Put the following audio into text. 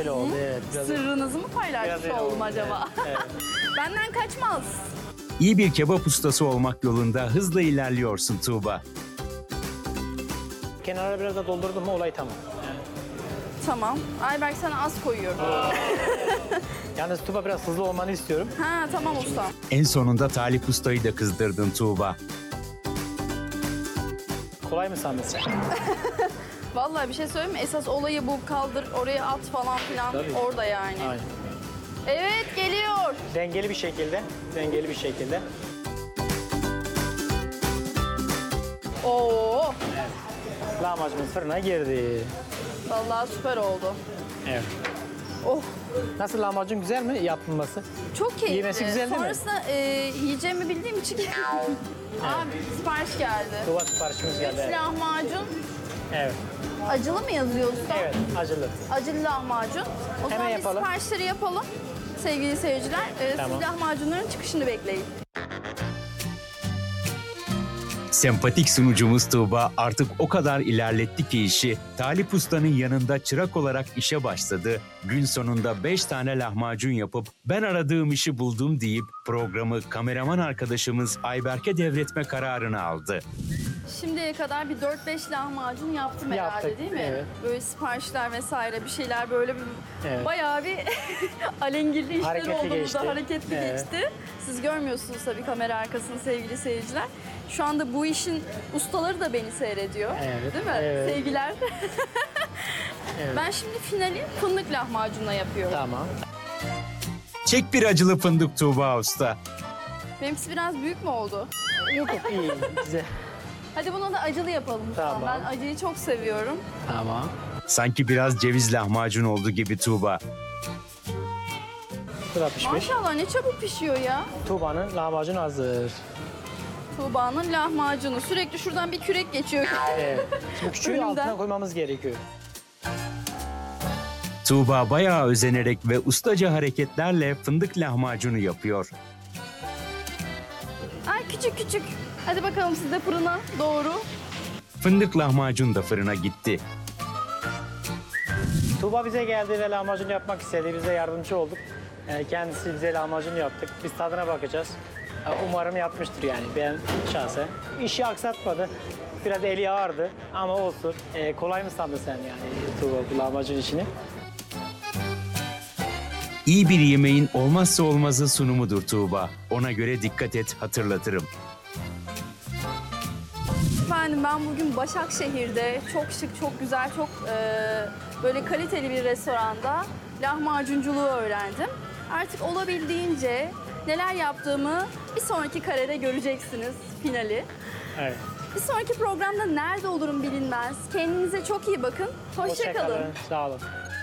öyle oldu. Evet. Biraz Sırrınızı mı paylaşmış öyle oldum oldu, acaba? evet. Benden kaçmaz. İyi bir kebap ustası olmak yolunda hızla ilerliyorsun Tuğba. Kenara biraz da doldurdum mu olay tamam. Tamam. Ayberk sana az koyuyorum. Yalnız Tuğba biraz hızlı olmanı istiyorum. Ha tamam usta. En sonunda Talip Usta'yı da kızdırdın Tuğba. Kolay mı sandın sen? Vallahi bir şey söyleyeyim mi? Esas olayı bu, kaldır oraya at falan filan Tabii. orada yani. Aynen. Evet geliyor. Dengeli bir şekilde. Dengeli bir şekilde. Oo. Lahmacunumuz fırına girdi. Vallahi süper oldu. Evet. Oh. Nasıl lahmacun güzel mi yapılması? Çok keyifli. Yemesi güzel değil mi? Sonrasında yiyeceğimi bildiğim için abi sipariş geldi. Tuğba siparişimiz geldi. Evet. Lahmacun. Evet. Acılı mı yazıyor usta? Evet, acılı. Acılı lahmacun. O zaman biz yapalım. siparişleri yapalım. Sevgili seyirciler, Tamam. siz lahmacunların çıkışını bekleyin. Sempatik sunucumuz Tuğba artık o kadar ilerletti ki işi, Talip Usta'nın yanında çırak olarak işe başladı. Gün sonunda 5 tane lahmacun yapıp ben aradığım işi buldum deyip programı kameraman arkadaşımız Ayberk'e devretme kararını aldı. Şimdiye kadar bir 4-5 lahmacun yaptım herhalde Yaptık, değil mi? evet. Böyle siparişler vesaire bir şeyler böyle bir Evet. bayağı bir alengirli işler Hareketli oldu geçti. burada, hareketli Evet. geçti. Siz görmüyorsunuz tabii kamera arkasını sevgili seyirciler. Şu anda bu işin ustaları da beni seyrediyor. Evet, Değil mi? evet. Sevgiler. Evet. Ben şimdi finali fındık lahmacunla yapıyorum. Tamam. Çek bir acılı fındık Tuğba Usta. Benimkisi biraz büyük mü oldu? Yok yok iyi, güzel. Hadi buna da acılı yapalım. Tamam. Ben acıyı çok seviyorum. Tamam. Sanki biraz ceviz lahmacun oldu gibi Tuğba. Bu da pişmiş. Maşallah ne çabuk pişiyor ya. Tuğba'nın lahmacunu hazır. Tuğba'nın lahmacunu. Sürekli şuradan bir kürek geçiyor. Evet. Şimdi küçüğü Önümden. altına koymamız gerekiyor. Tuğba bayağı özenerek ve ustaca hareketlerle fındık lahmacunu yapıyor. Ay küçük küçük. Hadi bakalım siz de fırına doğru. Fındık lahmacun da fırına gitti. Tuğba bize geldi ve lahmacun yapmak istedi. Biz de yardımcı olduk. Kendisi bize lahmacun yaptık. Biz tadına bakacağız. Umarım yapmıştır yani ben şahsen. İşi aksatmadı. Biraz eli ağırdı ama olsun. Kolay mı sandın sen yani Tuğba bu lahmacun işini? İyi bir yemeğin olmazsa olmazı sunumudur Tuğba. Ona göre dikkat et, hatırlatırım. Efendim ben bugün Başakşehir'de çok şık, çok güzel, çok böyle kaliteli bir restoranda lahmacunculuğu öğrendim. Artık olabildiğince neler yaptığımı bir sonraki karede göreceksiniz finali. Evet. Bir sonraki programda nerede olurum bilinmez. Kendinize çok iyi bakın. Hoşça kalın. Sağ olun.